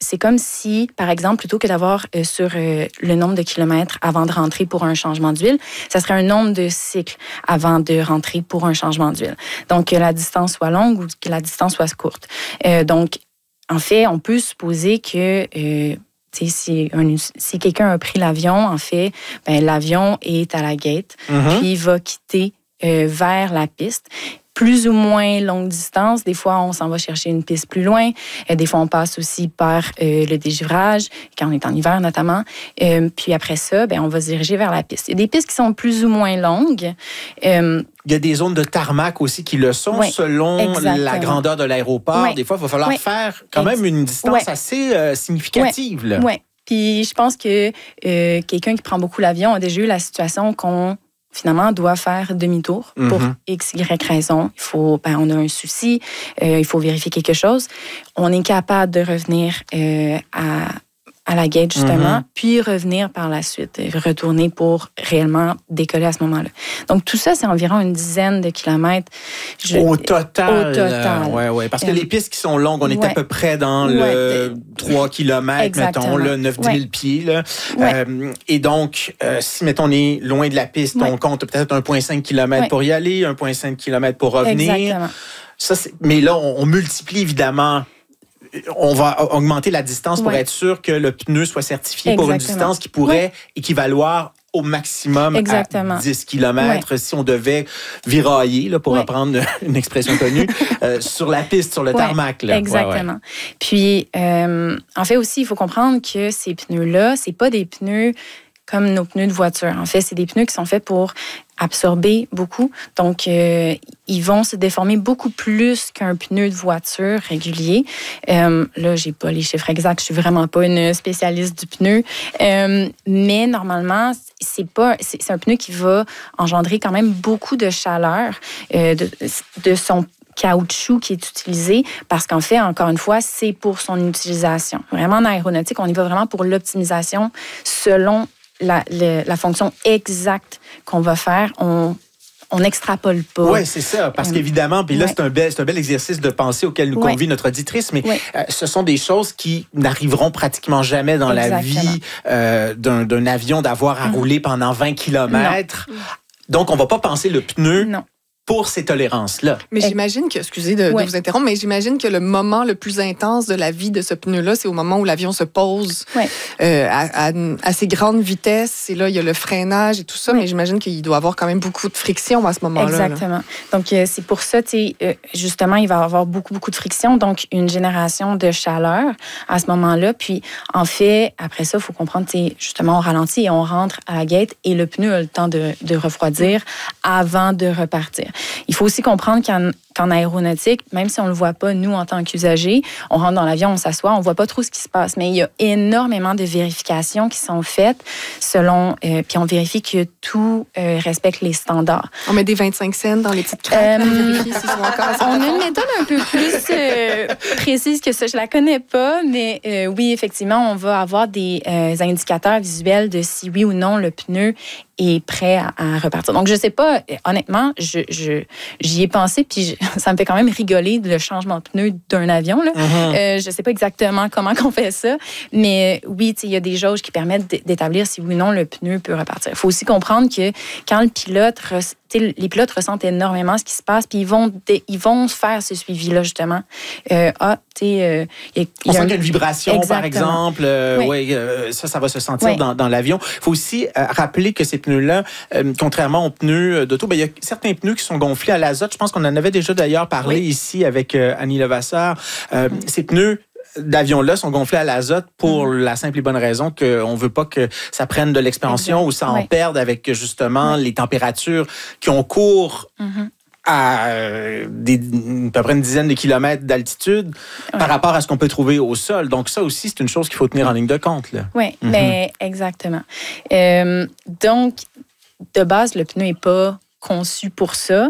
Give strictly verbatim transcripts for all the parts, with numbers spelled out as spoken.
c'est comme si, par exemple, plutôt que d'avoir euh, sur euh, le nombre de kilomètres avant de rentrer pour un changement d'huile, ça serait un nombre de cycles avant de rentrer pour un changement d'huile. Donc, que la distance soit longue ou que la distance soit courte. Euh, donc, en fait, on peut supposer que... Euh, Si, un, si quelqu'un a pris l'avion, en fait, ben, l'avion est à la gate, mm-hmm. puis il va quitter euh, vers la piste. Plus ou moins longue distance. Des fois, on s'en va chercher une piste plus loin. Euh, des fois, on passe aussi par euh, le dégivrage, quand on est en hiver notamment. Euh, puis après ça, ben, on va se diriger vers la piste. Il y a des pistes qui sont plus ou moins longues. Euh, Il y a des zones de tarmac aussi qui le sont, oui, selon exactement. La grandeur de l'aéroport. Oui. Des fois, il va falloir oui. faire quand même une distance oui. assez euh, significative. Oui. oui. Puis je pense que euh, quelqu'un qui prend beaucoup l'avion a déjà eu la situation qu'on finalement, doit faire demi-tour pour mm-hmm. X, Y raison. Il faut, ben, on a un souci, euh, il faut vérifier quelque chose. On est capable de revenir euh, à, à la gate, justement, mm-hmm. puis revenir par la suite, retourner pour réellement décoller à ce moment-là. Donc, tout ça, c'est environ une dizaine de kilomètres. Je, au total. Au total. Oui, euh, oui. Parce que euh, les pistes qui sont longues, on est ouais. à peu près dans ouais. le trois kilomètres, mettons, là, neuf à dix mille ouais. pieds. Là. Ouais. Euh, et donc, euh, si, mettons, on est loin de la piste, ouais. on compte peut-être un virgule cinq kilomètres ouais. pour y aller, un virgule cinq kilomètres pour revenir. Exactement. Ça, c'est... Mais là, on, on multiplie, évidemment... On va augmenter la distance pour ouais. être sûr que le pneu soit certifié Exactement. Pour une distance qui pourrait ouais. équivaloir au maximum Exactement. À dix kilomètres ouais. si on devait virailler, là, pour ouais. reprendre une expression connue, euh, sur la piste, sur le ouais. tarmac. Là. Exactement. Ouais, ouais. Puis, euh, en fait aussi, il faut comprendre que ces pneus-là, c'est pas des pneus comme nos pneus de voiture. En fait, c'est des pneus qui sont faits pour absorber beaucoup. Donc, euh, ils vont se déformer beaucoup plus qu'un pneu de voiture régulier. Euh, là, j'ai pas les chiffres exacts. Je suis vraiment pas une spécialiste du pneu. Euh, mais normalement, c'est pas, c'est, c'est un pneu qui va engendrer quand même beaucoup de chaleur euh, de, de son caoutchouc qui est utilisé parce qu'en fait, encore une fois, c'est pour son utilisation. Vraiment, en aéronautique, on y va vraiment pour l'optimisation selon La, la, la fonction exacte qu'on va faire, on on n'extrapole pas. Oui, c'est ça, parce qu'évidemment, puis là, ouais. c'est, un bel, c'est un bel exercice de pensée auquel nous ouais. convie notre auditrice, mais ouais. euh, ce sont des choses qui n'arriveront pratiquement jamais dans Exactement. La vie euh, d'un, d'un avion d'avoir à mmh. rouler pendant vingt kilomètres. Non. Donc, on ne va pas penser le pneu. Non. Pour ces tolérances-là. Mais j'imagine que, excusez de, ouais. de vous interrompre, mais j'imagine que le moment le plus intense de la vie de ce pneu-là, c'est au moment où l'avion se pose ouais. euh, à, à assez grande vitesse. Et là, il y a le freinage et tout ça, ouais. mais j'imagine qu'il doit y avoir quand même beaucoup de friction à ce moment-là. Exactement. Là. Donc, euh, c'est pour ça, tu sais, euh, justement, il va y avoir beaucoup, beaucoup de friction, donc une génération de chaleur à ce moment-là. Puis, en fait, après ça, il faut comprendre, tu sais, justement, on ralentit et on rentre à la gate et le pneu a le temps de, de refroidir avant de repartir. Il faut aussi comprendre qu'en, qu'en aéronautique, même si on ne le voit pas, nous, en tant qu'usagers, on rentre dans l'avion, on s'assoit, on ne voit pas trop ce qui se passe. Mais il y a énormément de vérifications qui sont faites selon... Euh, puis on vérifie que tout euh, respecte les standards. On met des vingt-cinq cents dans les petites craques. Euh, on a une méthode un peu plus euh, précise que ça. Je ne la connais pas, mais euh, oui, effectivement, on va avoir des euh, indicateurs visuels de si oui ou non le pneu est prêt à, à repartir. Donc, je ne sais pas, honnêtement, je, je, j'y ai pensé, puis je, ça me fait quand même rigoler le changement de pneu d'un avion. Là. Mm-hmm. Euh, je ne sais pas exactement comment on fait ça, mais oui, il y a des jauges qui permettent d'établir si oui ou non le pneu peut repartir. Il faut aussi comprendre que quand le pilote, les pilotes ressentent énormément ce qui se passe, puis ils vont, ils vont faire ce suivi-là, justement. Euh, ah, tu sais... Euh, On sent qu'il y a une vibration, Exactement. Par exemple. Euh, oui. Ouais, euh, ça, ça va se sentir oui. dans, dans l'avion. Il faut aussi euh, rappeler que ces pneus-là, euh, contrairement aux pneus d'auto, ben, il y a certains pneus qui sont gonflés à l'azote. Je pense qu'on en avait déjà d'ailleurs parlé oui. ici avec euh, Annie Levasseur. Euh, mm. Ces pneus d'avions-là sont gonflés à l'azote pour mm. la simple et bonne raison qu'on ne veut pas que ça prenne de l'expansion exact. Ou ça en oui. perde avec justement oui. les températures qui ont cours mm-hmm. à euh, des, à peu près une dizaine de kilomètres d'altitude oui. par rapport à ce qu'on peut trouver au sol. Donc ça aussi, c'est une chose qu'il faut tenir en ligne de compte. Là. Oui, mm-hmm. mais exactement. Euh, donc, de base, le pneu n'est pas conçu pour ça.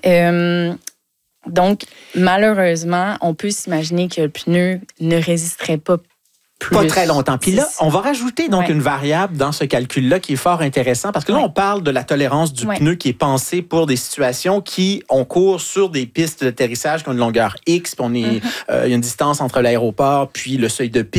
Euh, donc, malheureusement, on peut s'imaginer que le pneu ne résisterait pas plus. Pas très longtemps. Puis là, on va rajouter donc ouais. une variable dans ce calcul-là qui est fort intéressant parce que là, ouais. on parle de la tolérance du ouais. pneu qui est pensée pour des situations qui ont cours sur des pistes d'atterrissage qui ont une longueur X, puis on est, mm-hmm. euh, il y a une distance entre l'aéroport puis le seuil de piste.